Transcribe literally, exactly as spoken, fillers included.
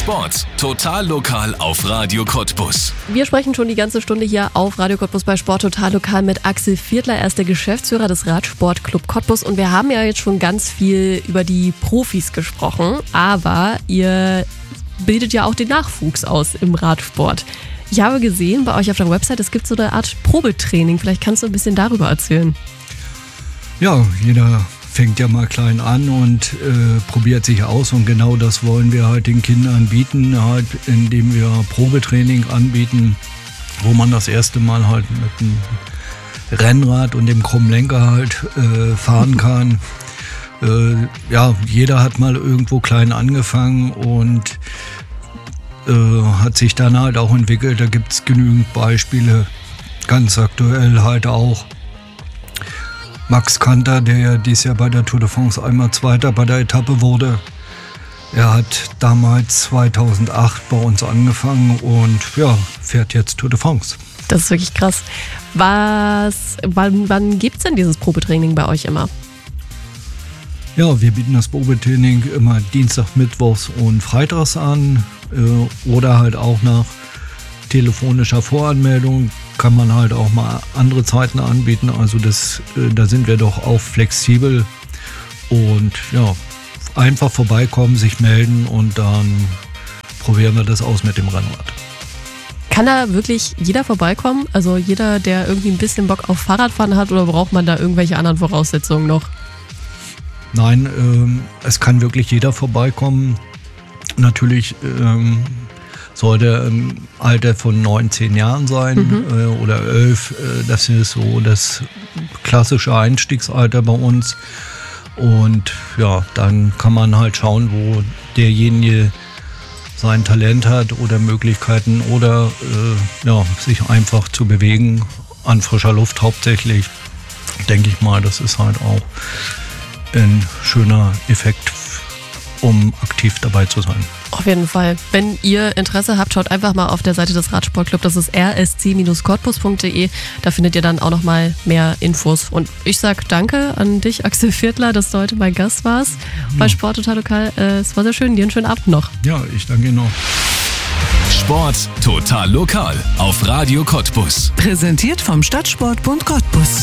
Sport, total lokal auf Radio Cottbus. Wir sprechen schon die ganze Stunde hier auf Radio Cottbus bei Sport total lokal mit Axel Viertler. Er ist der Geschäftsführer des Radsportclub Cottbus und wir haben ja jetzt schon ganz viel über die Profis gesprochen, aber ihr bildet ja auch den Nachwuchs aus im Radsport. Ich habe gesehen bei euch auf der Website, es gibt so eine Art Probetraining. Vielleicht kannst du ein bisschen darüber erzählen. Ja, jeder fängt ja mal klein an und äh, probiert sich aus und genau das wollen wir halt den Kindern bieten, halt, indem wir Probetraining anbieten, wo man das erste Mal halt mit dem Rennrad und dem Krummlenker halt äh, fahren kann. Äh, ja, jeder hat mal irgendwo klein angefangen und äh, hat sich dann halt auch entwickelt. Da gibt es genügend Beispiele, ganz aktuell halt auch Max Kanter, der ja dieses Jahr bei der Tour de France einmal Zweiter bei der Etappe wurde. Er hat damals zweitausendacht bei uns angefangen und ja, fährt jetzt Tour de France. Das ist wirklich krass. Was, wann, wann gibt es denn dieses Probetraining bei euch immer? Ja, wir bieten das Probetraining immer Dienstag, Mittwochs und Freitags an äh, oder halt auch nach telefonischer Voranmeldung kann man halt auch mal andere Zeiten anbieten. Also das, äh, da sind wir doch auch flexibel und ja, einfach vorbeikommen, sich melden und dann probieren wir das aus mit dem Rennrad. Kann da wirklich jeder vorbeikommen? Also jeder, der irgendwie ein bisschen Bock auf Fahrradfahren hat, oder braucht man da irgendwelche anderen Voraussetzungen noch? Nein, ähm, es kann wirklich jeder vorbeikommen. Natürlich ähm, sollte im Alter von neun, zehn Jahren sein mhm. äh, oder elf. Äh, das ist so das klassische Einstiegsalter bei uns. Und ja, dann kann man halt schauen, wo derjenige sein Talent hat oder Möglichkeiten oder äh, ja, sich einfach zu bewegen, an frischer Luft hauptsächlich. Denke ich mal, das ist halt auch ein schöner Effekt, um aktiv dabei zu sein. Auf jeden Fall. Wenn ihr Interesse habt, schaut einfach mal auf der Seite des Radsportclub. Das ist r s c Bindestrich cottbus punkt d e. Da findet ihr dann auch noch mal mehr Infos. Und ich sag danke an dich, Axel Viertler, dass du heute mein Gast warst ja. bei Sport total lokal. Es war sehr schön. Dir einen schönen Abend noch. Ja, ich danke Ihnen noch. Sport total lokal auf Radio Cottbus. Präsentiert vom Stadtsportbund Cottbus.